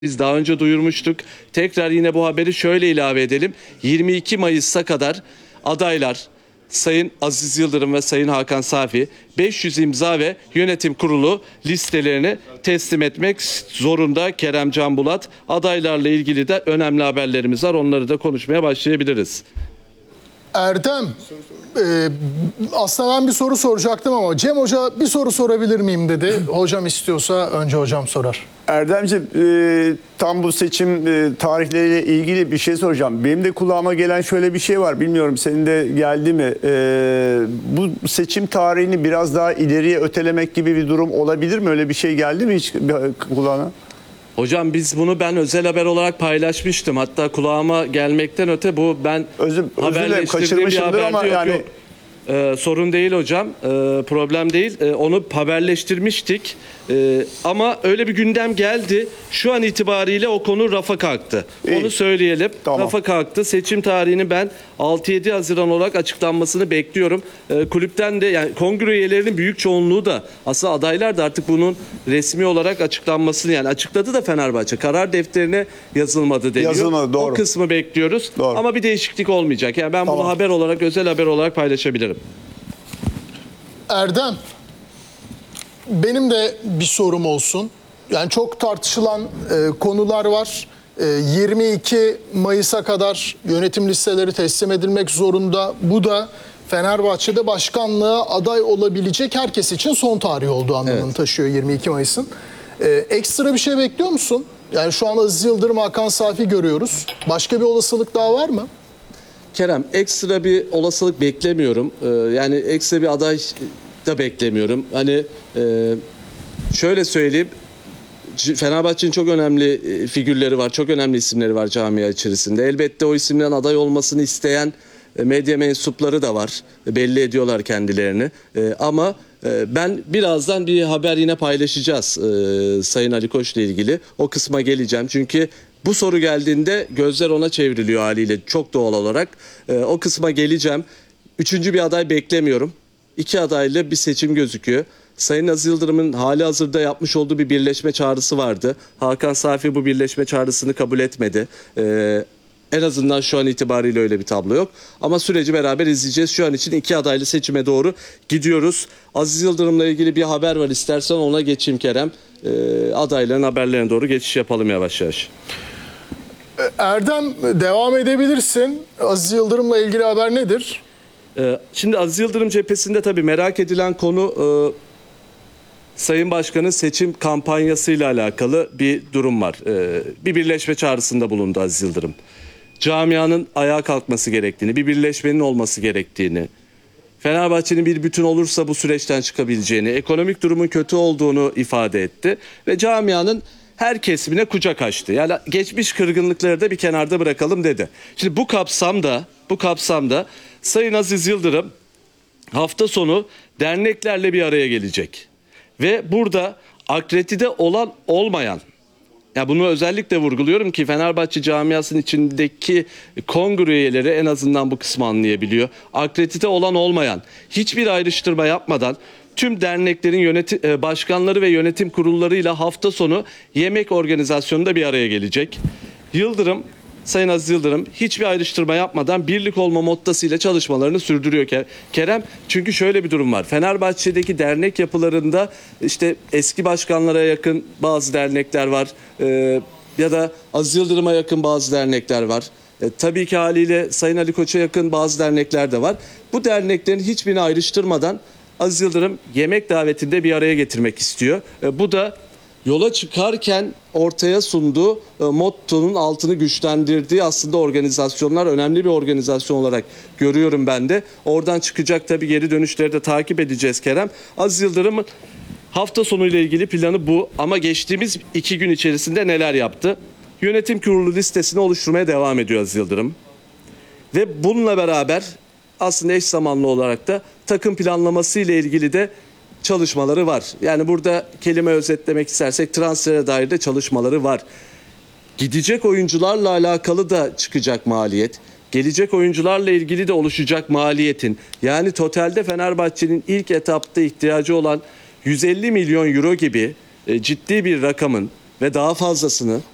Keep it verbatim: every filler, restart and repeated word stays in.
Biz daha önce duyurmuştuk. Tekrar yine bu haberi şöyle ilave edelim. yirmi iki Mayıs'a kadar adaylar Sayın Aziz Yıldırım ve Sayın Hakan Safi beş yüz imza ve yönetim kurulu listelerini teslim etmek zorunda. Kerem Can Bulat, adaylarla ilgili de önemli haberlerimiz var. Onları da konuşmaya başlayabiliriz. Erdem, e, aslında ben bir soru soracaktım ama Cem Hoca bir soru sorabilir miyim dedi. Hocam istiyorsa önce hocam sorar. Erdemciğim, e, tam bu seçim e, tarihleriyle ilgili bir şey soracağım. Benim de kulağıma gelen şöyle bir şey var. Bilmiyorum senin de geldi mi? E, bu seçim tarihini biraz daha ileriye ötelemek gibi bir durum olabilir mi? Öyle bir şey geldi mi hiç kulağına? Hocam biz bunu ben özel haber olarak paylaşmıştım. Hatta kulağıma gelmekten öte bu ben Özür, özür dilerim, kaçırmışımdır ama yok, yani... Yok. Ee, sorun değil hocam, ee, problem değil. Ee, onu haberleştirmiştik ee, ama öyle bir gündem geldi. Şu an itibariyle o konu rafa kalktı. İyi. Onu söyleyelim. Tamam. Rafa kalktı. Seçim tarihini ben altı yedi Haziran olarak açıklanmasını bekliyorum. Ee, kulüpten de, yani kongre üyelerinin büyük çoğunluğu da, aslında adaylar da artık bunun resmi olarak açıklanmasını, yani açıkladı da Fenerbahçe. Karar defterine yazılmadı deniyor. Yazılmadı, doğru. O kısmı bekliyoruz. Doğru. Ama bir değişiklik olmayacak. Yani ben tamam. bunu haber olarak, özel haber olarak paylaşabilirim. Erdem, benim de bir sorum olsun. Yani çok tartışılan e, konular var. E, yirmi iki Mayıs'a kadar yönetim listeleri teslim edilmek zorunda. Bu da Fenerbahçe'de başkanlığa aday olabilecek herkes için son tarih olduğu anlamını evet. taşıyor yirmi iki Mayıs'ın. E, ekstra bir şey bekliyor musun? Yani şu an Aziz Yıldırım, Hakan Safi görüyoruz. Başka bir olasılık daha var mı? Kerem, ekstra bir olasılık beklemiyorum. Ee, yani ekstra bir aday da beklemiyorum. Hani e, şöyle söyleyeyim. Fenerbahçe'nin çok önemli figürleri var. Çok önemli isimleri var camia içerisinde. Elbette o isimlerin aday olmasını isteyen medya mensupları da var. Belli ediyorlar kendilerini. E, ama e, ben birazdan bir haber yine paylaşacağız e, Sayın Ali Koç'la ilgili. O kısma geleceğim. Çünkü bu soru geldiğinde gözler ona çevriliyor haliyle, çok doğal olarak. E, o kısma geleceğim. Üçüncü bir aday beklemiyorum. İki adaylı bir seçim gözüküyor. Sayın Aziz Yıldırım'ın hali hazırda yapmış olduğu bir birleşme çağrısı vardı. Hakan Safi bu birleşme çağrısını kabul etmedi. E, en azından şu an itibariyle öyle bir tablo yok. Ama süreci beraber izleyeceğiz. Şu an için iki adaylı seçime doğru gidiyoruz. Aziz Yıldırım'la ilgili bir haber var. İstersen ona geçeyim Kerem. E, adayların haberlerine doğru geçiş yapalım yavaş yavaş. Erdem, devam edebilirsin. Aziz Yıldırım'la ilgili haber nedir? Şimdi Aziz Yıldırım cephesinde tabii merak edilen konu e, Sayın Başkan'ın seçim kampanyasıyla alakalı bir durum var. E, bir birleşme çağrısında bulundu Aziz Yıldırım. Camianın ayağa kalkması gerektiğini, bir birleşmenin olması gerektiğini, Fenerbahçe'nin bir bütün olursa bu süreçten çıkabileceğini, ekonomik durumun kötü olduğunu ifade etti ve camianın her kesimine kucak açtı. Yani geçmiş kırgınlıkları da bir kenarda bırakalım dedi. Şimdi bu kapsamda, bu kapsamda Sayın Aziz Yıldırım hafta sonu derneklerle bir araya gelecek. Ve burada akredite olan olmayan, ya bunu özellikle vurguluyorum ki Fenerbahçe camiasının içindeki kongre üyeleri en azından bu kısmı anlayabiliyor. Akredite olan olmayan, hiçbir ayrıştırma yapmadan tüm derneklerin yönetim, başkanları ve yönetim kurullarıyla hafta sonu yemek organizasyonunda bir araya gelecek. Yıldırım, Sayın Aziz Yıldırım hiçbir ayrıştırma yapmadan birlik olma mottasıyla çalışmalarını sürdürüyor Kerem. Çünkü şöyle bir durum var. Fenerbahçe'deki dernek yapılarında işte eski başkanlara yakın bazı dernekler var. Ee, ya da Aziz Yıldırım'a yakın bazı dernekler var. E, tabii ki haliyle Sayın Ali Koç'a yakın bazı dernekler de var. Bu derneklerin hiçbirini ayrıştırmadan Aziz Yıldırım yemek davetinde bir araya getirmek istiyor. E, bu da yola çıkarken ortaya sunduğu e, mottonun altını güçlendirdiği aslında organizasyonlar, önemli bir organizasyon olarak görüyorum ben de. Oradan çıkacak tabii geri dönüşleri de takip edeceğiz Kerem. Aziz Yıldırım'ın hafta sonuyla ilgili planı bu ama geçtiğimiz iki gün içerisinde neler yaptı? Yönetim kurulu listesini oluşturmaya devam ediyor Aziz Yıldırım. Ve bununla beraber aslında eş zamanlı olarak da takım planlaması ile ilgili de çalışmaları var. Yani burada kelime özetlemek istersek transfere dair de çalışmaları var. Gidecek oyuncularla alakalı da çıkacak maliyet. Gelecek oyuncularla ilgili de oluşacak maliyetin, yani totalde Fenerbahçe'nin ilk etapta ihtiyacı olan yüz elli milyon euro gibi ciddi bir rakamın ve daha fazlasını